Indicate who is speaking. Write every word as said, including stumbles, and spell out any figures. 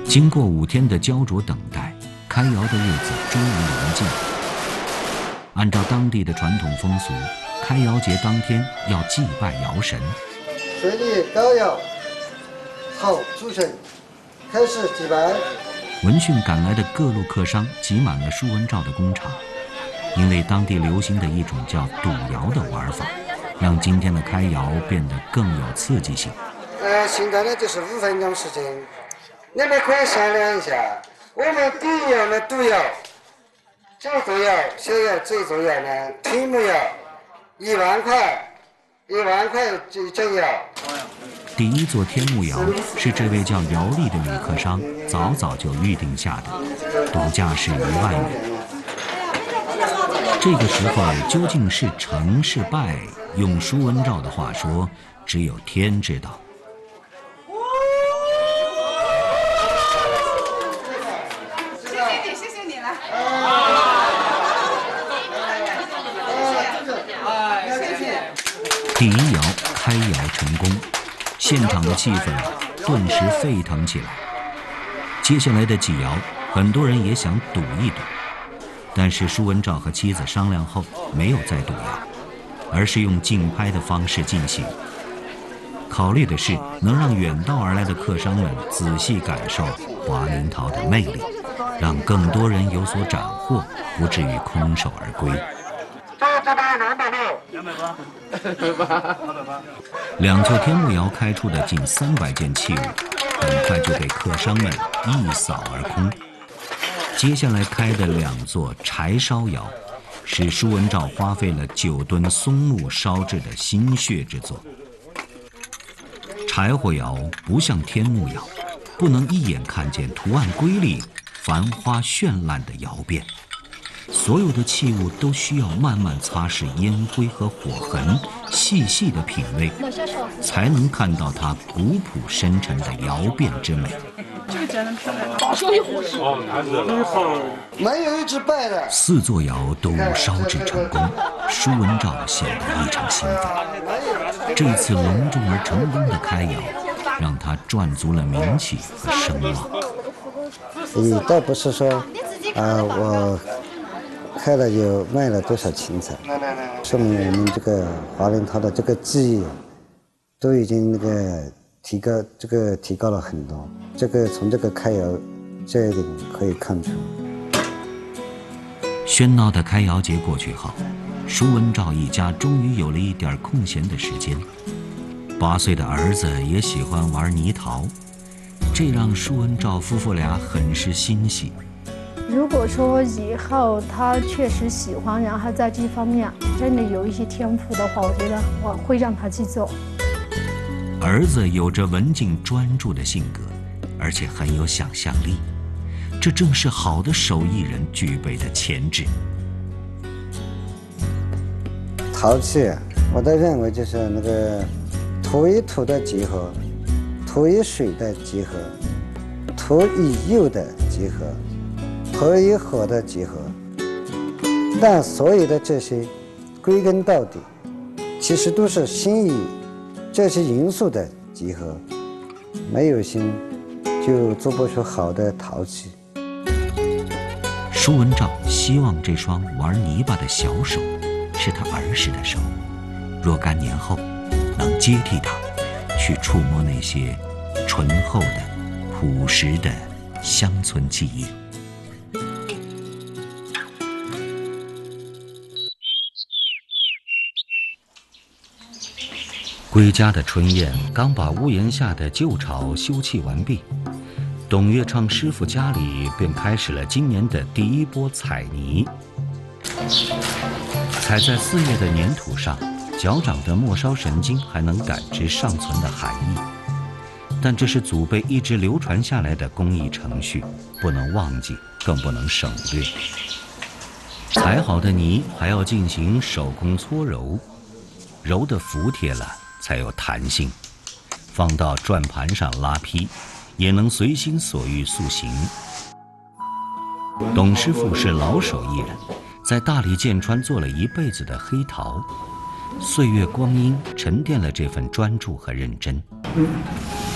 Speaker 1: 经过五天的焦灼等待，开窑的日子终于临近。按照当地的传统风俗，开窑节当天要祭拜窑神。
Speaker 2: 水里高窑好出神，开始祭拜。
Speaker 1: 闻讯赶来的各路客商挤满了舒文照的工厂，因为当地流行的一种叫赌窑的玩法，让今天的开窑变得更有刺激性。
Speaker 2: 呃，现在呢就是五分钟时间，你们可以商量一下，我们第一窑呢赌窑，这座窑、小窑、这座窑呢天目窑，一万块，一万块一整窑。
Speaker 1: 第一座天目窑是这位叫姚丽的女客商早早就预定下的，赌价是一万元。这个时候究竟是成是败，用舒文照的话说，只有天知道。
Speaker 3: 谢谢你，谢谢你了。谢谢。
Speaker 1: 第一窑开窑成功，现场的气氛顿时沸腾起来。接下来的几窑，很多人也想赌一赌，但是舒文照和妻子商量后，没有再赌窑，而是用竞拍的方式进行。考虑的是能让远道而来的客商们仔细感受华林陶的魅力，让更多人有所斩获，不至于空手而归。两座天目窑开出的近三百件器物，很快就被客商们一扫而空。接下来开的两座柴烧窑，是舒文照花费了九吨松木烧制的心血之作。柴火窑不像天目窑，不能一眼看见图案瑰丽、繁花绚烂的窑变。所有的器物都需要慢慢擦拭烟灰和火痕，细细的品味，才能看到它古朴深沉的窑变之美。
Speaker 3: 这个真的漂亮，终于火势。
Speaker 2: 没有一只败的。
Speaker 1: 四座窑都烧制成功，舒文照显得异常兴奋。这次隆重而成功的开窑，让他赚足了名气和声望。
Speaker 2: 也倒不是说，啊、呃，我开了就卖了多少钱财，说明我们这个华林陶的这个技艺都已经那个提高，这个提高了很多。这个从这个开窑这一点可以看出。
Speaker 1: 喧闹的开窑节过去后，舒文照一家终于有了一点空闲的时间。八岁的儿子也喜欢玩泥陶，这让舒文照夫妇俩很是欣喜。
Speaker 4: 如果说以后他确实喜欢，然后在这方面真的有一些天赋的话，我觉得我会让他去做。
Speaker 1: 儿子有着文静专注的性格，而且很有想象力，这正是好的手艺人具备的潜质。
Speaker 2: 陶器，我都认为就是那个土与土的结合，土与水的结合，土与釉的结合，火与火的结合。但所有的这些归根到底，其实都是心与这些因素的结合。没有心，就做不出好的陶器。
Speaker 1: 舒文照希望这双玩泥巴的小手是他儿时的手，若干年后能接替他，去触摸那些醇厚的、朴实的乡村记忆。归家的春燕刚把屋檐下的旧巢修葺完毕，董乐畅师傅家里便开始了今年的第一波踩泥。踩在四月的粘土上，脚掌的末梢神经还能感知尚存的寒意，但这是祖辈一直流传下来的工艺程序，不能忘记，更不能省略。踩好的泥还要进行手工搓揉，揉得服帖了才有弹性，放到转盘上拉坯，也能随心所欲塑形。董师傅是老手艺人，在大理剑川做了一辈子的黑陶，岁月光阴沉淀了这份专注和认真。